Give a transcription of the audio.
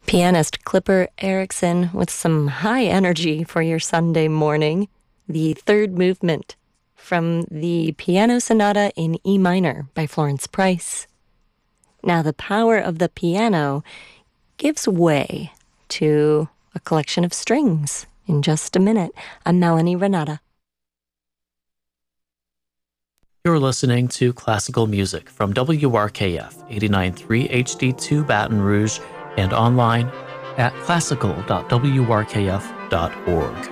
Pianist Clipper Erickson with some high energy for your Sunday morning. The third movement from the Piano Sonata in E minor by Florence Price. Now the power of the piano gives way to a collection of strings. In just a minute, I'm Melanie Renata. You're listening to classical music from WRKF 89.3 HD2 Baton Rouge and online at classical.wrkf.org.